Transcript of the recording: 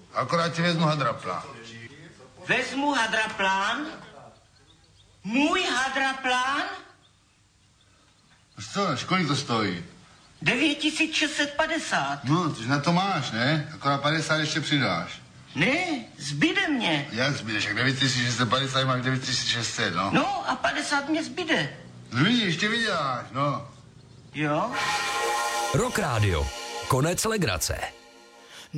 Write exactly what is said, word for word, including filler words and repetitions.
Akorát ti vezmu hadraplán. Vezmu hadraplán? Můj hadraplán? Co, kolik to stojí? devět tisíc šest set padesát. No, tyž na to máš, ne? Akorát padesát ještě přidáš. Ne, zbyde mě. Jak zbydeš? Jak devět tisíc šest set padesát máš devět tisíc šest set, no? No a padesát mě zbyde. No vidíš, ještě vyděláš, no. Jo? Rock Radio. Konec legrace.